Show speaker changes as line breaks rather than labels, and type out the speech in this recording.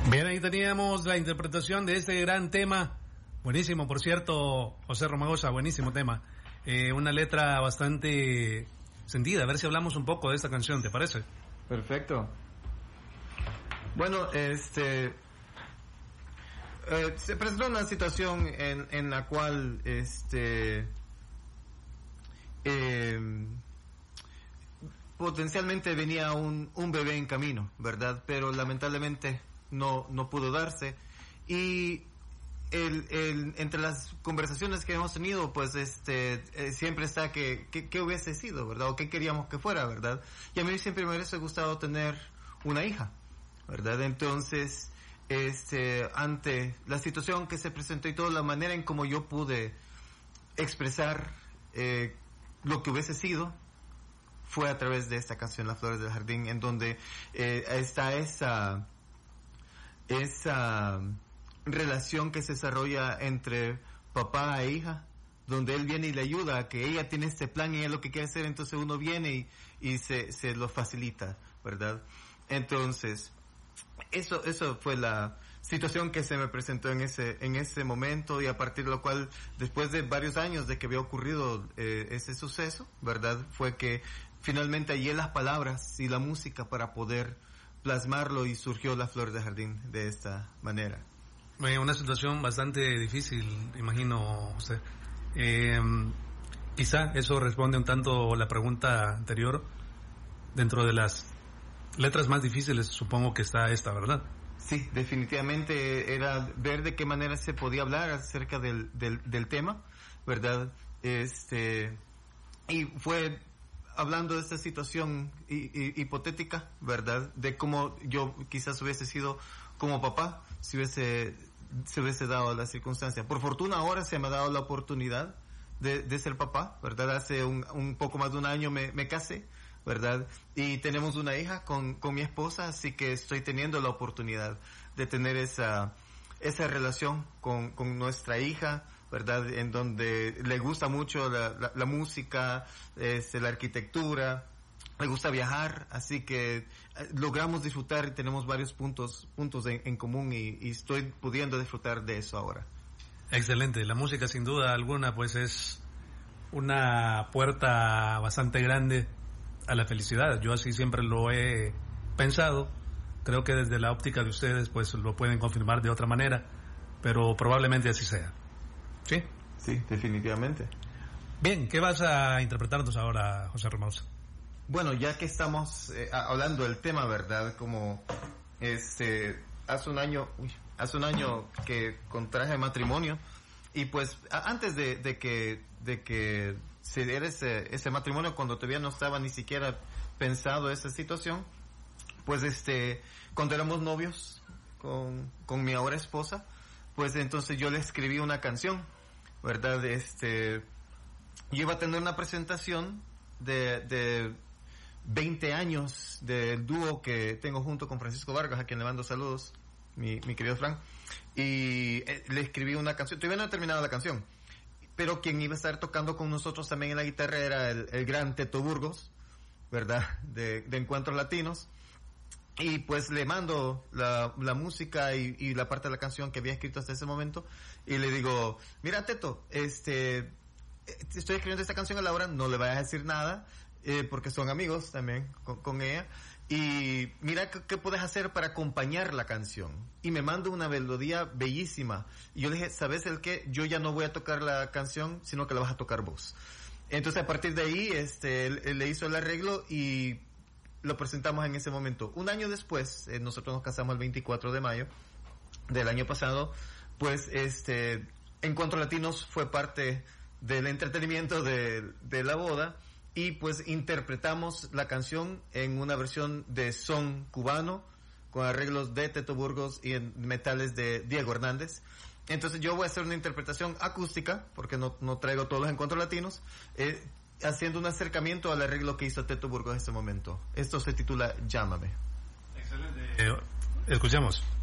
Bien, ahí teníamos la interpretación de este gran tema. Buenísimo, por cierto, José Romagosa, buenísimo tema. Una letra bastante sentida. A ver si hablamos un poco de esta canción, ¿te parece?
Perfecto. Bueno, se presentó una situación en la cual potencialmente venía un bebé en camino, ¿verdad? Pero lamentablemente no pudo darse. Y entre las conversaciones que hemos tenido, pues siempre está que hubiese sido, ¿verdad? O qué queríamos que fuera, ¿verdad? Y a mí siempre me hubiese gustado tener una hija, ¿verdad? Entonces, ante la situación que se presentó y toda la manera en como yo pude expresar lo que hubiese sido, fue a través de esta canción Las Flores del Jardín, en donde está esa relación que se desarrolla entre papá e hija, donde él viene y le ayuda a que ella tiene este plan y ella lo que quiere hacer, entonces uno viene y se lo facilita, ¿verdad? Entonces, eso fue la situación que se me presentó en ese momento, y a partir de lo cual, después de varios años de que había ocurrido ese suceso, ¿verdad? Fue que finalmente hallé las palabras y la música para poder plasmarlo, y surgió Las Flores del Jardín de esta manera.
Una situación bastante difícil, imagino usted. Quizá eso responde un tanto la pregunta anterior. Dentro de las letras más difíciles, supongo que está esta, ¿verdad?
Sí, definitivamente era ver de qué manera se podía hablar acerca del tema, ¿verdad? Y fue hablando de esta situación hipotética, ¿verdad? De cómo yo quizás hubiese sido como papá si se hubiese dado la circunstancia. Por fortuna ahora se me ha dado la oportunidad de ser papá, ¿verdad? Hace un poco más de un año me casé, ¿verdad? Y tenemos una hija con mi esposa, así que estoy teniendo la oportunidad de tener esa relación con nuestra hija, ¿verdad? En donde le gusta mucho la música, la arquitectura, le gusta viajar, así que logramos disfrutar y tenemos varios puntos en común, y estoy pudiendo disfrutar de eso ahora.
Excelente, la música sin duda alguna pues es una puerta bastante grande a la felicidad. Yo así siempre lo he pensado. Creo que desde la óptica de ustedes pues lo pueden confirmar de otra manera, pero probablemente así sea. ¿Sí?
Sí, definitivamente.
Bien, ¿qué vas a interpretarnos ahora, José Romagosa?
Bueno, ya que estamos hablando del tema, ¿verdad? Como hace un año que contraje matrimonio, y pues antes de que se diera ese matrimonio, cuando todavía no estaba ni siquiera pensado esa situación, pues cuando éramos novios con mi ahora esposa, pues entonces yo le escribí una canción, ¿verdad? Yo iba a tener una presentación de 20 años del dúo que tengo junto con Francisco Vargas, a quien le mando saludos, mi querido Frank, y le escribí una canción. Todavía no he terminado la canción, pero quien iba a estar tocando con nosotros también en la guitarra era el gran Teto Burgos, ¿verdad? De Encuentros Latinos. Y pues le mando la música y la parte de la canción que había escrito hasta ese momento, y le digo, mira Teto, estoy escribiendo esta canción a Laura, no le vayas a decir nada, porque son amigos también con ella, y mira qué puedes hacer para acompañar la canción. Y me manda una melodía bellísima, y yo le dije, ¿sabes el qué? Yo ya no voy a tocar la canción, sino que la vas a tocar vos. Entonces a partir de ahí él le hizo el arreglo y lo presentamos en ese momento. Un año después, nosotros nos casamos el 24 de mayo del año pasado, pues Encuentros Latinos fue parte del entretenimiento de la boda, y pues interpretamos la canción en una versión de son cubano, con arreglos de Teto Burgos y en metales de Diego Hernández. Entonces yo voy a hacer una interpretación acústica, porque no traigo todos los Encuentros Latinos, haciendo un acercamiento al arreglo que hizo Teto Burgos en este momento. Esto se titula Llámame.
Excelente. Escuchamos.